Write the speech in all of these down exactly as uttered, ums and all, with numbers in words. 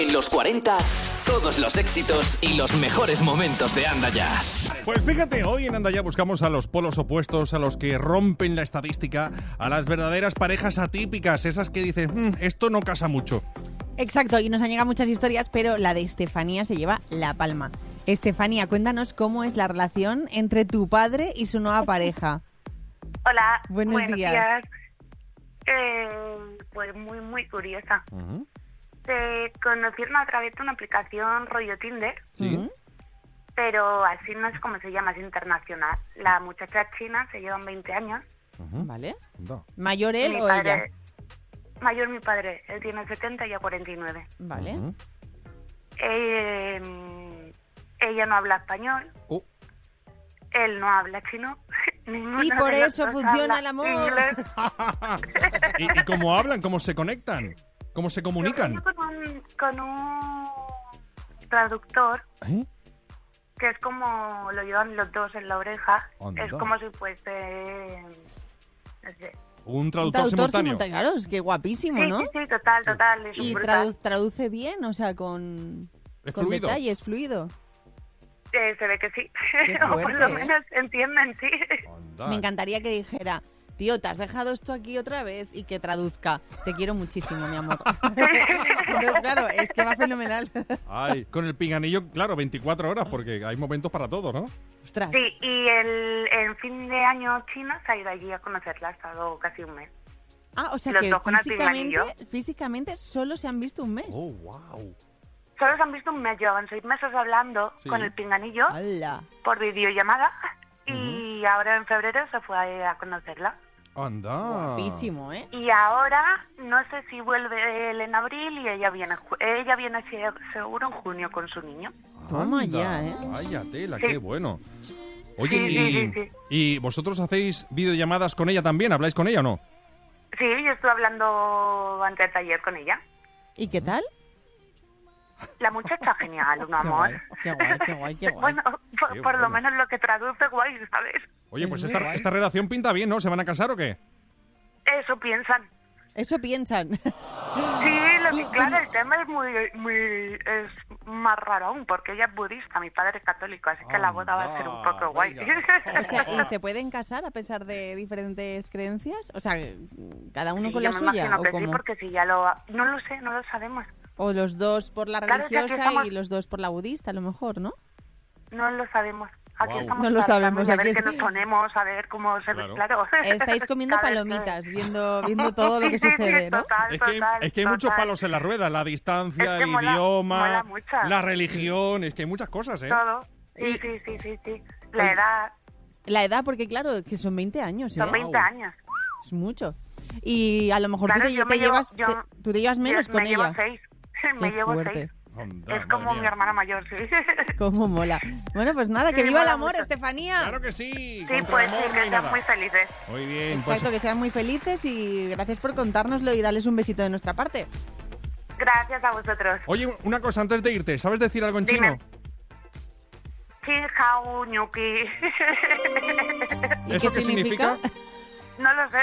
En los cuarenta, todos los éxitos y los mejores momentos de Anda Ya. Pues fíjate, hoy en Anda Ya buscamos a los polos opuestos, a los que rompen la estadística, a las verdaderas parejas atípicas, esas que dicen, mmm, esto no casa mucho. Exacto, y nos han llegado muchas historias, pero la de Estefanía se lleva la palma. Estefanía, cuéntanos cómo es la relación entre tu padre y su nueva pareja. Hola, buenos, buenos días. días. Eh, pues muy, muy curiosa. Uh-huh. Se conocieron a través de una aplicación rollo Tinder, Sí. Uh-huh. pero así no es como se llama, es internacional. La muchacha china se llevan veinte años. Uh-huh. ¿Vale? Anda. ¿Mayor él Mi o padre- ella? Mayor mi padre, él tiene setenta y ella cuarenta y nueve. Vale. Uh-huh. Eh, ella no habla español, Oh. él no habla chino. Ninguno Y por de los eso dos funciona habla el amor. inglés. ¿Y, ¿Y cómo hablan? ¿Cómo se conectan? ¿Cómo se comunican? Yo con un, con un traductor ¿Eh? que es como lo llevan los dos en la oreja. Anda. Es como si fuese, no sé. Un Un traductor, simultáneo. Claro, es que guapísimo, Sí, ¿no? sí, sí, total, total. Es Y brutal. tradu- traduce bien, o sea, con, Es con fluido. detalles, fluido. Eh, se ve que sí. Qué o por fuerte, lo ¿eh? menos entienden, sí. Anda. Me encantaría que dijera, tío, te has dejado esto aquí otra vez, y que traduzca, te quiero muchísimo, mi amor. Entonces, claro, es que va fenomenal. Ay, con el pinganillo, claro, veinticuatro horas, porque hay momentos para todo, ¿no? Ostras. Sí, y el, en fin de año China se ha ido allí a conocerla, ha estado casi un mes. Ah, o sea Los que dos con el físicamente, pinganillo. físicamente solo se han visto un mes. Oh, wow. Solo se han visto un mes, llevaban seis meses hablando Sí. con el pinganillo ¡Hala! por videollamada y ahora en febrero se fue a conocerla. Anda. Guapísimo, ¿eh? Y ahora no sé si vuelve él en abril y ella viene ju- ella viene se- seguro en junio con su niño. Toma Anda, ya, ¿eh? Vaya tela, Sí. qué bueno. Oye, Sí, y, sí, sí, sí. ¿y vosotros hacéis videollamadas con ella también? ¿Habláis con ella o no? Sí, yo estuve hablando antes de ayer con ella. ¿Y qué tal? La muchacha genial, un Qué amor. guay, qué guay, qué guay, qué guay. Bueno, por, Qué por lo bueno. menos lo que traduce guay, ¿sabes? Oye, Es pues muy esta, guay. esta relación pinta bien, ¿no? ¿Se van a casar o qué? Eso piensan. Eso piensan. Sí, lo que, Tú- claro, tú- el tema es muy, muy, es más raro aún, porque ella es budista, mi padre es católico, así que la boda va a ser un Anda, poco guay. venga. O sea, ¿y se pueden casar a pesar de diferentes creencias? O sea, cada uno Sí, con yo la me suya. imagino ¿O que sí, cómo? porque si ya lo... No lo sé, no lo sabemos. O los dos por la Claro, es que aquí religiosa estamos- y los dos por la budista, a lo mejor, ¿no? No lo sabemos. Aquí Guau. estamos No lo tratando sabemos, de a ver aquí qué es- nos ponemos, a ver cómo se Claro. ve, claro. Estáis comiendo Cada vez que- palomitas, viendo, viendo todo lo que Sí, sí, sucede, ¿no? total, Es que, total, es que hay muchos total. palos en la rueda, la distancia, Es que el mola- idioma, mola mucho. la religión, es que hay muchas cosas, ¿eh? Todo. Sí, Y- sí, sí, sí, sí. La edad, La edad, porque claro, que son veinte años, ¿eh? son veinte años. Es mucho. Y a lo mejor Claro, tú, te, yo te me llevo- llevas, yo- te- tú te llevas menos Yo- con me ella. llevo seis. Me Qué llevo fuerte. seis. Anda, Es como madre mi mía. hermana mayor, sí. Cómo mola. Bueno, pues nada, que Sí, viva el mola amor, mucho. Estefanía. Claro que sí. Sí, contra pues el amor sí, no que hay sean nada. muy felices. Muy bien, Exacto, pues que sean muy felices y gracias por contárnoslo y darles un besito de nuestra parte. Gracias a vosotros. oye, una cosa antes de irte, ¿sabes decir algo en Dime. chino? Xin hao ñuki. ¿Y ¿Eso qué qué significa? No lo sé.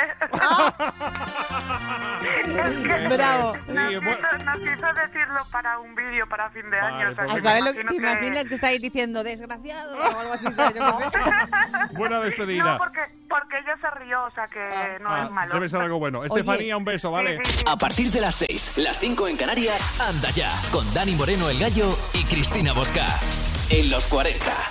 Bravo. Sí, Nos, bueno. quiso, nos quiso decirlo para un vídeo para fin de Vale, año. o sea, pues ¿A que saber me lo que te imagino que- imaginas que estáis diciendo? Desgraciado o algo así, ¿sabes? Yo qué sé. Buena despedida. No, porque, porque ella se rió, o sea que no Ah, es malo. debe ser algo bueno. Estefanía, un beso, ¿vale? Sí, sí, sí. A partir de las seis, las cinco en Canarias, Anda Ya, con Dani Moreno el Gallo y Cristina Bosca. En los cuarenta.